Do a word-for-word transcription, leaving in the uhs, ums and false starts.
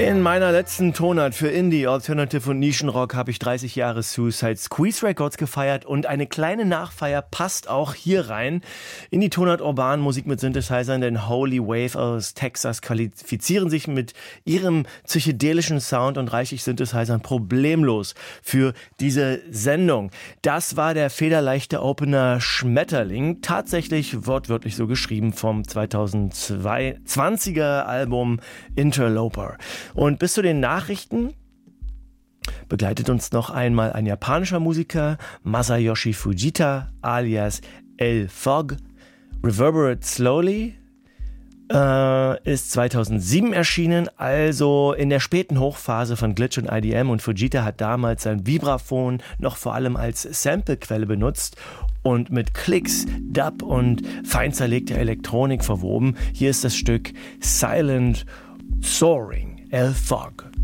In meiner letzten Tonart für Indie, Alternative und Nischenrock habe ich dreißig Jahre Suicide Squeeze Records gefeiert und eine kleine Nachfeier passt auch hier rein. In die Tonart urban Musik mit Synthesizern, denn Holy Wave aus Texas qualifizieren sich mit ihrem psychedelischen Sound und reichlich Synthesizern problemlos für diese Sendung. Das war der federleichte Opener Schmetterling, tatsächlich wortwörtlich so geschrieben vom zweitausendzwanziger Album Interloper. Und bis zu den Nachrichten begleitet uns noch einmal ein japanischer Musiker, Masayoshi Fujita alias L-Fog. Reverberate Slowly äh, ist zweitausendsieben erschienen, also in der späten Hochphase von Glitch und I D M, und Fujita hat damals sein Vibraphon noch vor allem als Samplequelle benutzt und mit Klicks, Dub und fein zerlegter Elektronik verwoben. Hier ist das Stück Silent Soaring. L-Fog.